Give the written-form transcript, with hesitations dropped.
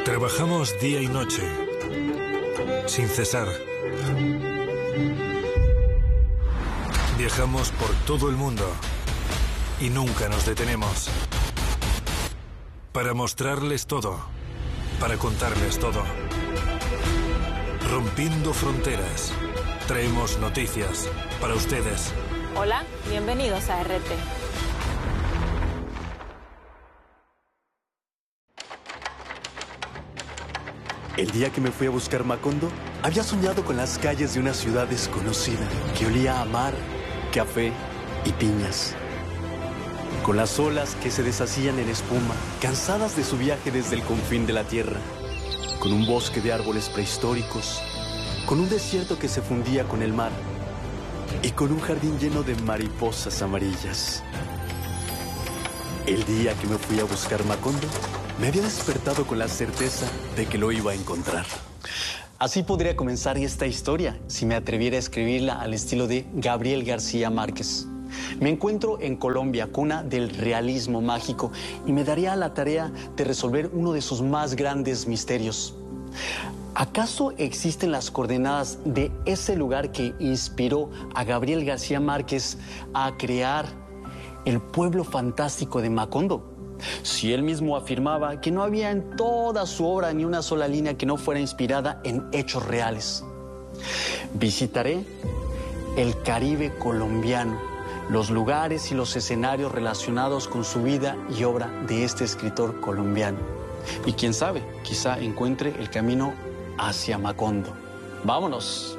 Trabajamos día y noche, sin cesar. Viajamos por todo el mundo y nunca nos detenemos. Para mostrarles todo, para contarles todo. Rompiendo fronteras, traemos noticias para ustedes. Hola, bienvenidos a RT. El día que me fui a buscar Macondo, había soñado con las calles de una ciudad desconocida que olía a mar, café y piñas. Con las olas que se deshacían en espuma, cansadas de su viaje desde el confín de la tierra. Con un bosque de árboles prehistóricos, con un desierto que se fundía con el mar y con un jardín lleno de mariposas amarillas. El día que me fui a buscar Macondo, me había despertado con la certeza de que lo iba a encontrar. Así podría comenzar esta historia si me atreviera a escribirla al estilo de Gabriel García Márquez. Me encuentro en Colombia, cuna del realismo mágico, y me daría la tarea de resolver uno de sus más grandes misterios. ¿Acaso existen las coordenadas de ese lugar que inspiró a Gabriel García Márquez a crear el pueblo fantástico de Macondo? Si él mismo afirmaba que no había en toda su obra ni una sola línea que no fuera inspirada en hechos reales. Visitaré el Caribe colombiano, los lugares y los escenarios relacionados con su vida y obra de este escritor colombiano. Y quién sabe, quizá encuentre el camino hacia Macondo. ¡Vámonos!